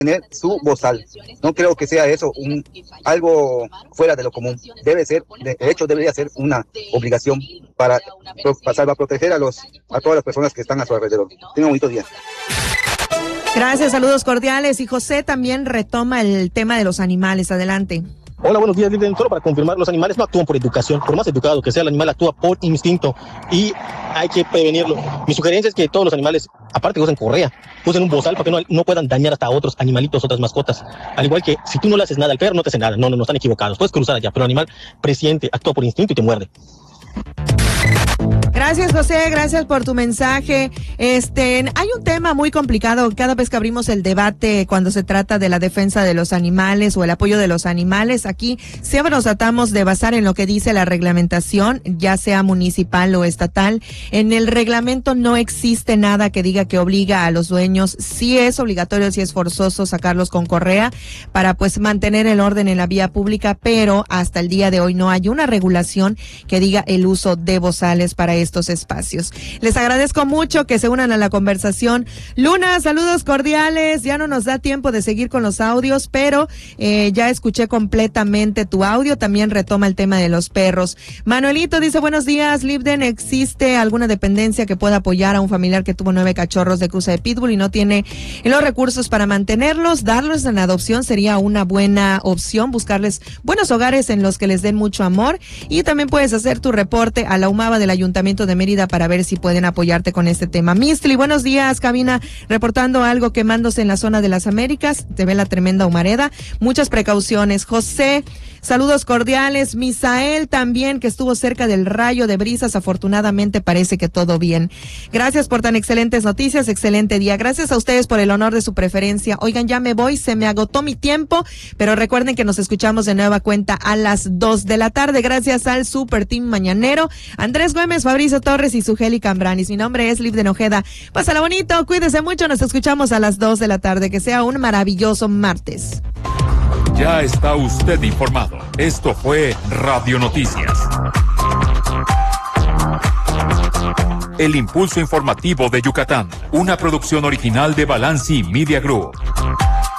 tener su bozal. No creo que sea eso algo fuera de lo común. De hecho, debería ser una obligación para salvaproteger a todas las personas que están a su alrededor. Tengan un bonito día. Gracias, saludos cordiales. Y José también retoma el tema de los animales. Adelante. Hola, buenos días, Lidia. Solo para confirmar, los animales no actúan por educación. Por más educado que sea, el animal actúa por instinto y hay que prevenirlo. Mi sugerencia es que todos los animales, aparte que usen correa, usen un bozal para que no puedan dañar hasta otros animalitos, otras mascotas. Al igual que si tú no le haces nada al perro, no te hace nada. No, están equivocados. Puedes cruzar allá, pero el animal presiente, actúa por instinto y te muerde. Gracias, José, gracias por tu mensaje. Hay un tema muy complicado cada vez que abrimos el debate cuando se trata de la defensa de los animales o el apoyo de los animales. Aquí siempre nos tratamos de basar en lo que dice la reglamentación, ya sea municipal o estatal. En el reglamento no existe nada que diga que obliga a los dueños. Sí es obligatorio, sí es forzoso sacarlos con correa para pues mantener el orden en la vía pública, pero hasta el día de hoy no hay una regulación que diga el uso de bozales para estos espacios. Les agradezco mucho que se unan a la conversación. Luna, saludos cordiales. Ya no nos da tiempo de seguir con los audios, pero ya escuché completamente tu audio. También retoma el tema de los perros. Manuelito dice, buenos días, Libden. ¿Existe alguna dependencia que pueda apoyar a un familiar que tuvo 9 cachorros de cruza de pitbull y no tiene los recursos para mantenerlos? Darlos en adopción sería una buena opción. Buscarles buenos hogares en los que les den mucho amor. Y también puedes hacer tu reporte a la UMAVA del Ayuntamiento de Mérida para ver si pueden apoyarte con este tema. Mistli, buenos días, cabina, reportando algo quemándose en la zona de las Américas, te ve la tremenda humareda, muchas precauciones. José, saludos cordiales. Misael también, que estuvo cerca del rayo de brisas, afortunadamente parece que todo bien. Gracias por tan excelentes noticias, excelente día. Gracias a ustedes por el honor de su preferencia. Oigan, ya me voy, se me agotó mi tiempo, pero recuerden que nos escuchamos de nueva cuenta a las 2 de la tarde. Gracias al Super Team Mañanero, Andrés Gómez, Fabricio Torres y Sugeli Cambranis. Mi nombre es Liv de Ojeda. Pásala bonito, cuídese mucho, nos escuchamos a las 2 de la tarde. Que sea un maravilloso martes. Ya está usted informado. Esto fue Radio Noticias. El impulso informativo de Yucatán, una producción original de Balanci Media Group.